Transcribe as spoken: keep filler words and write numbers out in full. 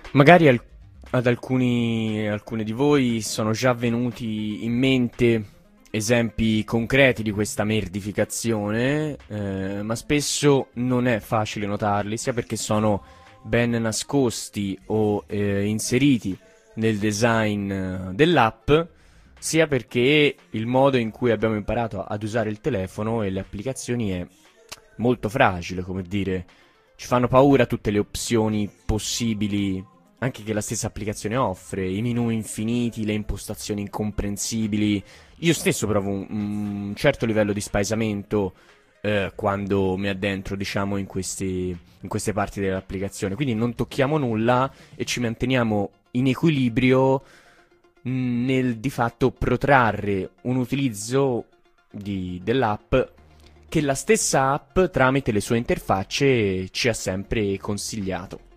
Magari al- ad alcuni, alcune di voi sono già venuti in mente esempi concreti di questa merdificazione, eh, ma spesso non è facile notarli, sia perché sono ben nascosti o eh, inseriti nel design eh, dell'app, sia perché il modo in cui abbiamo imparato ad usare il telefono e le applicazioni è molto fragile, come dire, ci fanno paura tutte le opzioni possibili anche che la stessa applicazione offre, i menu infiniti, le impostazioni incomprensibili. Io stesso provo un, un certo livello di spaesamento eh, quando mi addentro, diciamo, in questi, in queste parti dell'applicazione. Quindi non tocchiamo nulla e ci manteniamo in equilibrio mh, nel di fatto protrarre un utilizzo di- dell'app che la stessa app, tramite le sue interfacce, ci ha sempre consigliato.